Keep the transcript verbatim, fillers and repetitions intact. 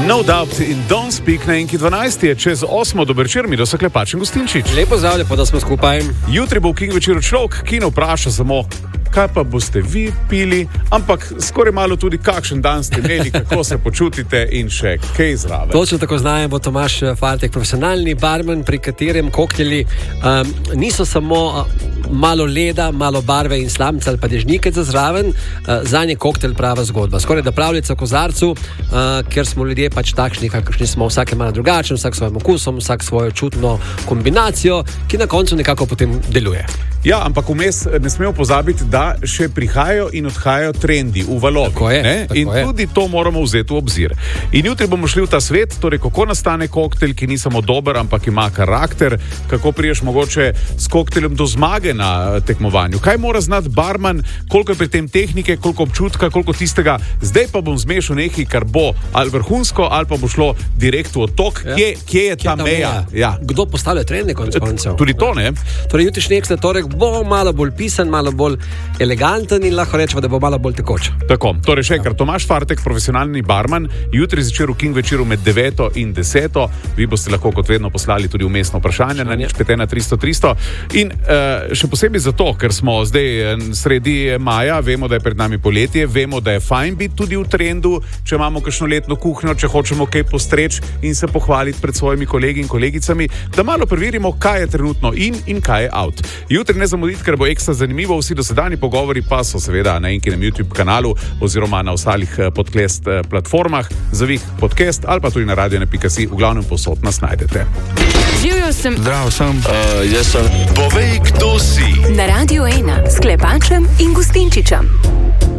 No Doubt in Don't Speak na Enki dvanajst je čez osmo. Dober večer, mi dosa Klepač in Gustinčič. Lepo zdrav, lepo, da smo skupaj. Jutri bo v King večeru človek, ki ne vpraša samo, kaj pa boste vi pili, ampak skoraj malo tudi kakšen dan ste imeli, kako se počutite in še kaj zraven. Točno tako znajem, bo Tomaž Fartek, profesionalni barman, pri katerem kokteli um, niso samo uh, malo leda, malo barve in slamca ali pa dežnike za zraven, uh, zanje koktel prava zgodba. Skoraj da pravljica o kozarcu, uh, ker smo ljudje pač takšni, kakršni smo, vsak je malo drugačen, vsak svojim okusom, vsak svojo čutno kombinacijo, ki na koncu nekako potem deluje. Ja, ampak vmes ne smemo pozabiti, da še prihajajo in odhajajo trendi v valovih. Tako je, tako in je. Tudi to moramo vzeti v obzir. In jutri bomo šli v ta svet, torej kako nastane koktel, ki ni samo dober, ampak ima karakter, kako priješ mogoče s kokteljem do zmage na tekmovanju. Kaj mora znati barman, koliko je pri tem tehnike, koliko občutka, koliko tistega. Zdaj pa bom zmešal nekaj, kar bo ali vrhunsko, ali pa bo šlo direkt v otok. Ja. Kje, kje je ta, ta meja? Ja. Kdo postavlja trende konec koncev? Tudi to, ne? Torej jutrišnji ekstra torek bo malo bolj pisan, malo bolj eleganten in lahko rečemo, da bo malo bolj tekoč. Tako, torej še enkrat, Tomaž Fartek, profesionalni barman, jutri zvečer v King večeru med deveto in deseto. Vi boste lahko kot vedno poslali tudi umestno vprašanje na nič pet ena tristo tristo. In uh, še posebej zato, ker smo zdaj sredi maja, vemo, da je pred nami poletje, vemo, da je fajn biti tudi v trendu, če imamo kakšno letno kuhnjo, če hočemo kaj postreči in se pohvaliti pred svojimi kolegi in kolegicami, da malo preverimo, kaj je trenutno in in kaj je out. Jutri ne zamuditi, ker bo ekstra zanimivo, vsi dosedanji pogovori pa so seveda na Enkinem YouTube kanalu oziroma na ostalih podcast platformah, zavih podcast ali pa tudi na radio ena pika si, v glavnem posod nas najdete. Živjo sem. Zdrav sem. Uh, jaz sem. Povej, kdo si. Na Radio ena s Klepačem in Gustinčičem.